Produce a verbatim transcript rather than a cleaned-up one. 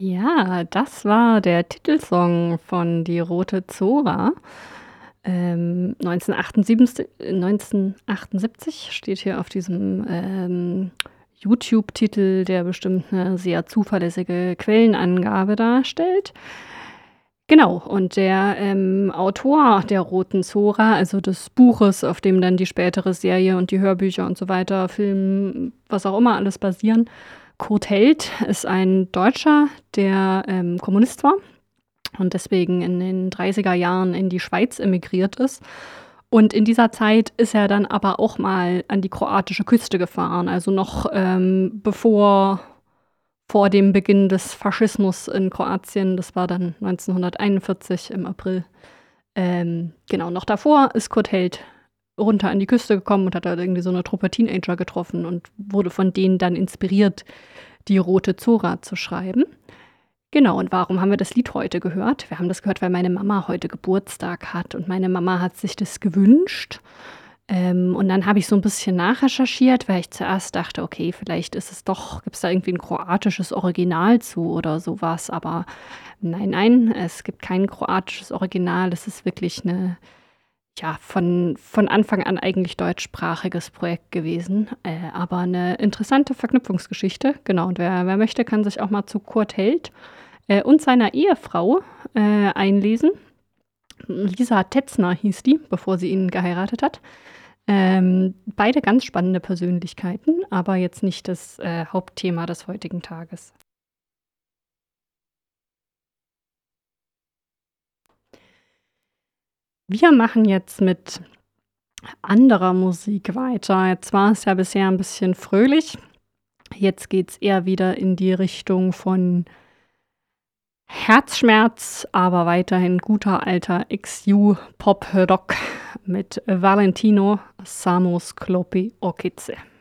Ja, das war der Titelsong von „Die rote Zora“, ähm, neunzehnhundertachtundsiebenzig äh, neunzehnhundertachtundsiebzig steht hier auf diesem, ähm, YouTube-Titel, der bestimmt 'ne sehr zuverlässige Quellenangabe darstellt. Genau, und der, ähm, Autor der „Roten Zora“, also des Buches, auf dem dann die spätere Serie und die Hörbücher und so weiter, Film, was auch immer alles basieren, Kurt Held ist ein Deutscher, der, ähm, Kommunist war und deswegen in den dreißiger Jahren in die Schweiz emigriert ist. Und in dieser Zeit ist er dann aber auch mal an die kroatische Küste gefahren, also noch, ähm, bevor vor dem Beginn des Faschismus in Kroatien. Das war dann neunzehnhunderteinundvierzig im April. Ähm, genau, noch davor ist Kurt Held runter an die Küste gekommen und hat da irgendwie so 'ne Truppe Teenager getroffen und wurde von denen dann inspiriert, „Die rote Zora“ zu schreiben. Genau, und warum haben wir das Lied heute gehört? Wir haben das gehört, weil meine Mama heute Geburtstag hat und meine Mama hat sich das gewünscht. Ähm, und dann habe ich so 'n bisschen nachrecherchiert, weil ich zuerst dachte: „Okay, vielleicht ist es doch gibt's da irgendwie 'n kroatisches Original zu oder so was?“ Aber nein, nein, es gibt kein kroatisches Original. Es ist wirklich 'ne, ja, von von Anfang an eigentlich deutschsprachiges Projekt gewesen, äh, aber 'ne interessante Verknüpfungsgeschichte. Genau, und wer wer möchte, kann sich auch mal zu Kurt Held, äh, und seiner Ehefrau, äh, einlesen. Lisa Tetzner hieß die, bevor sie ihn geheiratet hat. Ähm, beide ganz spannende Persönlichkeiten, aber jetzt nicht das, äh, Hauptthema des heutigen Tages. Wir machen jetzt mit anderer Musik weiter. Jetzt war es ja bisher 'n bisschen fröhlich. Jetzt geht's eher wieder in die Richtung von Herzschmerz, aber weiterhin guter alter Ex-U-Pop-Rock mit Valentino „Samo sklopi okice“.